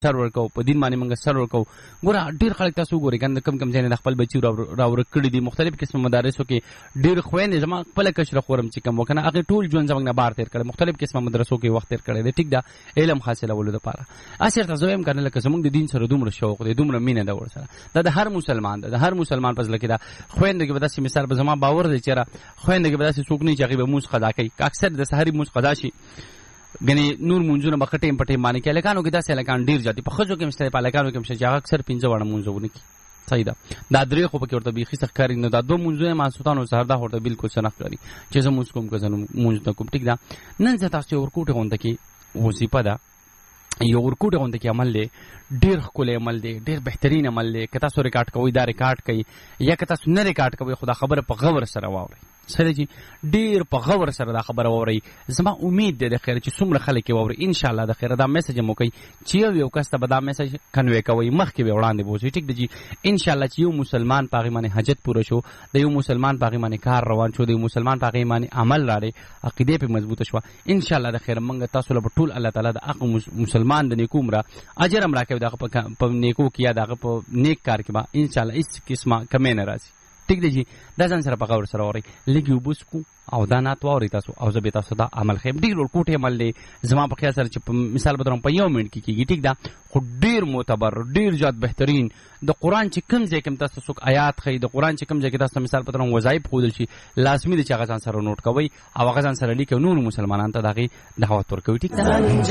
سر ورکو په دین باندې موږ سر ورکو. ګوره ډیر خلک تاسو ګورئ کنه کم ځای د خپل بچي راورک کړي دي مختلف قسم مدارسو کې ډیر خويندې زما خپل کشر خورم چې کوم وکنه هغه ټول ژوند زموږ نه بار تیر کړي مختلف قسم مدرسو کې وخت تیر کړي دي ټیک دا علم حاصلولو لپاره. اصل تاسو هم کنه لکه زموږ د دین سره دومره شوق دی دومره مینه ده ورسره د هر مسلمان د هر مسلمان په ځل کې دا خويندې کې بداسي مثال به زما باور دی چې خويندې کې بداسي څوک نه چې هغه به موږ قضا کوي اکثر د سحری موږ قضا شي غني نور مونږونه به خټیم پټیم باندې کې لکانو کې داسې لکان ډیر ځاتي په خځو کې مستری په لکانو کې مشه چې اکثر 15 وړه مونږونه کې صحیح ده دا درې خو پکې ورته بيخي سخکاري نه دا دوه مونږونه ما سلطانو سره دا ورته بالکل سنخ کړی چې زه مونږ کوم کزنو مونږ ته کوم ټیک ده نن زه تاسو ورکوټه غونډه کې وظیفه ده یو ورکوټه غونډه کې عمل دی ډیر خپل عمل دی ډیر بهترین عمل دی که تاسو ریکارډ کوئ دا ریکارډ کوي یا که تاسو نه ریکارډ کوئ خدا خبره په غور سره واورئ سره جی ډیر په غور سره دا خبره واورئ زما امید ده د خیر چې څومره خلک واوري ان شاء الله د خیر دا میسج مو کوي چې یو کس ته به دا میسج کنوي کوي مخکې به وړاندې بوزي ټیک دی جی ان شاء الله چې یو مسلمان پاغي باندې حاجت پوره شو د یو مسلمان پاغي باندې کار روان شو د یو مسلمان پاغي باندې عمل راړي عقیده په مضبوطه شو ان شاء الله د خیر منګه تاسو له ټول الله تعالی د اق مسلمان د نیکو عمره اجر هم راکوي دا په نیکو کیا دا په نیک کار کې با ان شاء الله هیڅ قسمه کمې نه راځي ټیک دی جی دا ځان سره په غور سره اوري لګي وبسکو او دا نات واوري تاسو او زه به تاسو دا عمل خیم ډیر ورکوټه عمل دی زما په خیال سره چې مثال بدرم په یو منټ کې کیږي ټیک دا خو ډیر معتبر ډیر زیات بهترین د قران چې کوم ځای کې تاسو څوک آیات خې د قران چې کوم ځای کې تاسو مثال بدرم وظایف خودل شي لازمي دي چې هغه ځان سره نوٹ کوي او هغه ځان سره لیکي نور مسلمانانو ته دغه دعوت ورکوي ټیک دا